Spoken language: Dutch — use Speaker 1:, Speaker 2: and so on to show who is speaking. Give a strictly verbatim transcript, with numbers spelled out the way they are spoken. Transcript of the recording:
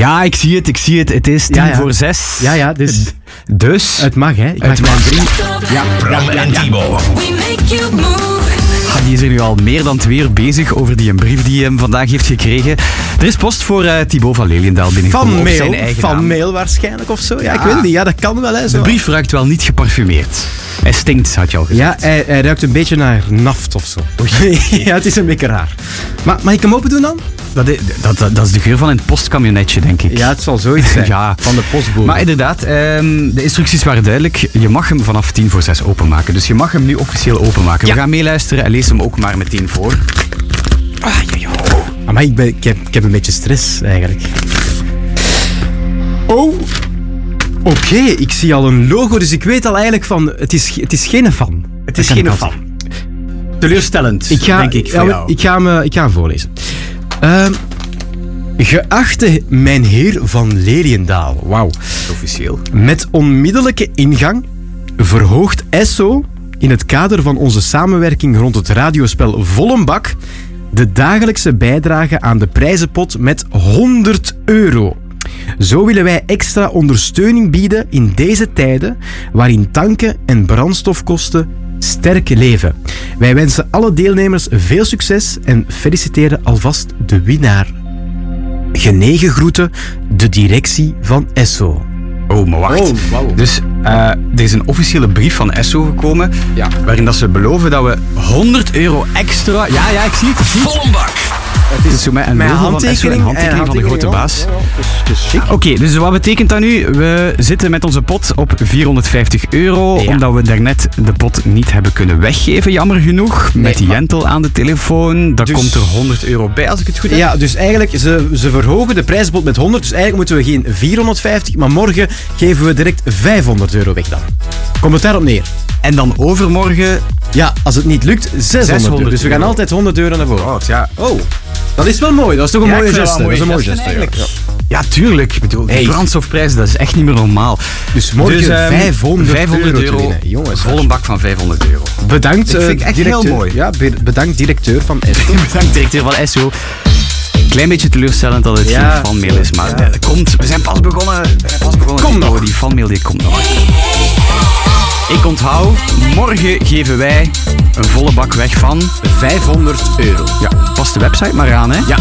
Speaker 1: Ja, ik zie het, ik zie het. Het is tien
Speaker 2: Ja, ja.
Speaker 1: voor zes.
Speaker 2: Ja, ja, dus...
Speaker 1: Dus...
Speaker 2: Het mag, hè. Ik
Speaker 1: Het
Speaker 2: mag
Speaker 1: mag.
Speaker 2: mijn drie...
Speaker 1: Ja,
Speaker 3: Bram en Thibaut.
Speaker 4: We make you move.
Speaker 1: Ah, die is er nu al meer dan twee uur bezig over die een brief die hij hem vandaag heeft gekregen. Er is post voor uh, Thibaut van Leliendaal binnengekomen
Speaker 2: Van
Speaker 1: op
Speaker 2: mail,
Speaker 1: zijn eigen
Speaker 2: van
Speaker 1: naam.
Speaker 2: mail waarschijnlijk of zo. Ja,
Speaker 1: Ja.
Speaker 2: ik weet het niet. Ja, dat kan wel, hè. Zo.
Speaker 1: De brief ruikt wel niet geparfumeerd. Hij stinkt, had je al gezegd.
Speaker 2: Ja, hij, hij ruikt een beetje naar naft of zo. Ja, het is een beetje raar. Maar mag ik hem open doen dan?
Speaker 1: Dat, is, dat, dat, dat is de geur van een postkamionetje, denk ik.
Speaker 2: Ja, het zal zoiets zijn.
Speaker 1: Ja.
Speaker 2: Van de postbode.
Speaker 1: Maar inderdaad, ehm, de instructies waren duidelijk. Je mag hem vanaf tien voor zes openmaken. Dus je mag hem nu officieel openmaken.
Speaker 2: Ja.
Speaker 1: We gaan meeluisteren en lees hem ook maar meteen voor.
Speaker 2: Ah, joh, joh. Maar ik, ben, ik, heb, ik heb een beetje stress, eigenlijk. Oh. Oké, okay, ik zie al een logo, dus ik weet al eigenlijk van... Het is, het is geen fan.
Speaker 1: Het is
Speaker 2: Dat kan
Speaker 1: geen
Speaker 2: ik al
Speaker 1: fan.
Speaker 2: zeggen.
Speaker 1: Teleurstellend,
Speaker 2: Ik ga,
Speaker 1: denk ik, voor
Speaker 2: ja,
Speaker 1: jou.
Speaker 2: Ik ga, hem, ik ga hem voorlezen. Ehm geachte mijn heer van Leliendaal. Wauw.
Speaker 1: Officieel.
Speaker 2: Met onmiddellijke ingang verhoogt Esso in het kader van onze samenwerking rond het radiospel Vollenbak de dagelijkse bijdrage aan de prijzenpot met honderd euro. Zo willen wij extra ondersteuning bieden in deze tijden waarin tanken en brandstofkosten sterk leven. Wij wensen alle deelnemers veel succes en feliciteren alvast de winnaar. Genegen groeten, de directie van Esso.
Speaker 1: Oh, maar wacht.
Speaker 2: Oh, wauw.
Speaker 1: Dus uh, er is een officiële brief van Esso gekomen,
Speaker 2: Ja.
Speaker 1: waarin dat ze beloven dat we honderd euro extra... Ja, ja, ik zie het. Ik zie het.
Speaker 3: Vollenbak.
Speaker 1: Het is zo met een
Speaker 2: Mijn
Speaker 1: logo van
Speaker 2: handtekening
Speaker 1: Esso en een handtekening
Speaker 2: en
Speaker 1: van de grote
Speaker 2: handtekening,
Speaker 1: baas. Oké, dus wat betekent dat nu? We zitten met onze pot op vierhonderdvijftig euro,
Speaker 2: Ja.
Speaker 1: omdat we daarnet de pot niet hebben kunnen weggeven, jammer genoeg. Met
Speaker 2: maar-
Speaker 1: Jentel aan de telefoon, daar
Speaker 2: Dus-
Speaker 1: komt er honderd euro bij, als ik het goed heb.
Speaker 2: Ja, dus eigenlijk, ze, ze verhogen de prijzenpot met honderd, dus eigenlijk moeten we geen vierhonderdvijftig, maar morgen geven we direct vijfhonderd euro weg dan. Komt het daarop neer?
Speaker 1: En dan overmorgen...
Speaker 2: Ja, als het niet lukt, zeshonderd,
Speaker 1: zeshonderd
Speaker 2: Dus we gaan
Speaker 1: euro.
Speaker 2: altijd honderd euro naar voren.
Speaker 1: Oh, ja.
Speaker 2: Oh, dat is wel mooi. Dat is toch een
Speaker 1: Ja,
Speaker 2: mooie
Speaker 1: ik vind
Speaker 2: geste.
Speaker 1: wel
Speaker 2: Dat is een mooie
Speaker 1: gesten,
Speaker 2: geste, ja.
Speaker 1: eigenlijk. Ja, tuurlijk. Ik bedoel,
Speaker 2: Hey.
Speaker 1: de brandstofprijs, dat is echt niet meer normaal.
Speaker 2: Dus morgen
Speaker 1: Dus, ehm,
Speaker 2: vijfhonderd,
Speaker 1: vijfhonderd
Speaker 2: euro te winnen. Jongens,
Speaker 1: Vol een bak van vijfhonderd euro.
Speaker 2: Bedankt,
Speaker 1: Dat vind ik
Speaker 2: eh,
Speaker 1: echt heel
Speaker 2: directeur.
Speaker 1: mooi.
Speaker 2: Ja, be- bedankt directeur van Esso.
Speaker 1: Bedankt, directeur van Esso. Klein beetje teleurstellend dat het
Speaker 2: Ja,
Speaker 1: geen fanmail is, maar
Speaker 2: ja.
Speaker 1: het komt. We zijn pas begonnen. We zijn pas begonnen.
Speaker 2: Kom
Speaker 1: Die-
Speaker 2: nog.
Speaker 1: Die fanmail die komt nog. Ik onthoud, morgen geven wij een volle bak weg van...
Speaker 2: vijfhonderd euro.
Speaker 1: Ja, pas de website maar aan, hè.
Speaker 2: Ja,